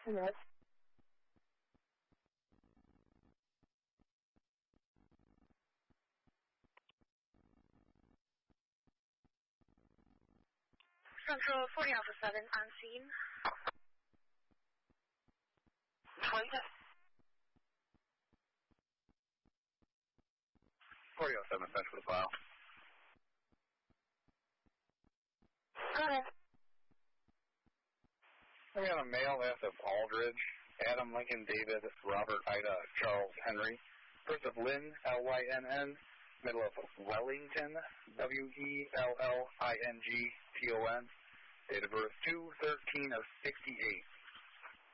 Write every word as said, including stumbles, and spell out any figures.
Yes. Central forty Alpha seven on scene. Wait. forty oh seven Central file. Go ahead. We got a male S of Aldridge, Adam Lincoln David Robert Ida Charles Henry. First of Lynn, L Y N N. Middle of Wellington, W E L L I N G T O N. Date of birth two thirteen of sixty-eight.